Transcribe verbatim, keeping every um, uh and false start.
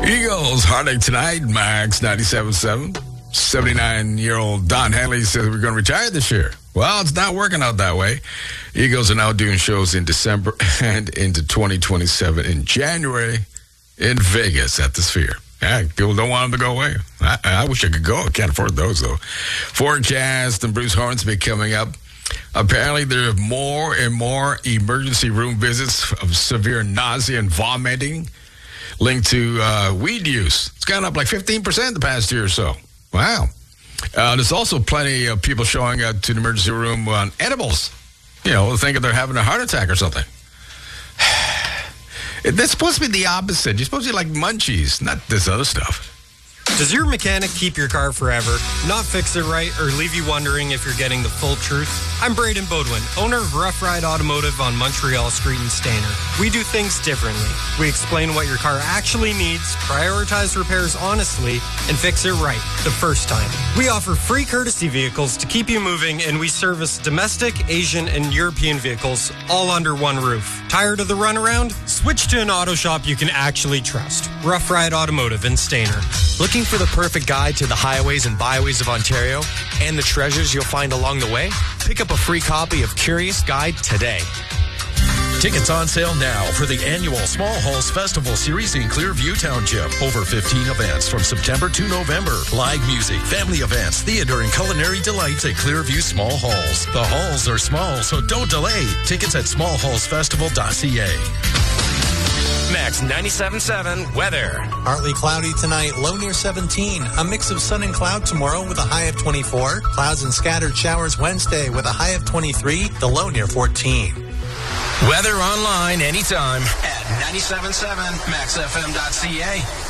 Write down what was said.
Eagles, Heartache Tonight, Max ninety-seven point seven. seventy-nine-year-old Don Henley says we're going to retire this year. Well, it's not working out that way. Eagles are now doing shows in December and into twenty twenty-seven in January in Vegas at the Sphere. Yeah, people don't want them to go away. I, I wish I could go. I can't afford those, though. Forecast and Bruce Hornsby coming up. Apparently, there are more and more emergency room visits of severe nausea and vomiting linked to uh, weed use. It's gone up like fifteen percent the past year or so. Wow. Uh, there's also plenty of people showing up to the emergency room on edibles. You know, thinking they're having a heart attack or something. That's supposed to be the opposite. You're supposed to like munchies, not this other stuff. Does your mechanic keep your car forever, not fix it right, or leave you wondering if you're getting the full truth? I'm Braden Bodwin, owner of Rough Ride Automotive on Montreal Street in Stainer. We do things differently. We explain what your car actually needs, prioritize repairs honestly, and fix it right the first time. We offer free courtesy vehicles to keep you moving, and we service domestic, Asian, and European vehicles all under one roof. Tired of the runaround? Switch to an auto shop you can actually trust. Rough Ride Automotive in Stainer. Looking for the perfect guide to the highways and byways of Ontario and the treasures you'll find along the way? Pick up a free copy of Curious Guide today. Tickets on sale now for the annual Small Halls Festival Series in Clearview Township. Over fifteen events from September to November. Live music, family events, theater, and culinary delights at Clearview Small Halls. The halls are small, so don't delay. Tickets at small halls festival dot c a. Max ninety-seven point seven weather. Partly cloudy tonight, low near seventeen. A mix of sun and cloud tomorrow with a high of twenty-four. Clouds and scattered showers Wednesday with a high of twenty-three, the low near fourteen. Weather online anytime at ninety-seven point seven max f m dot c a.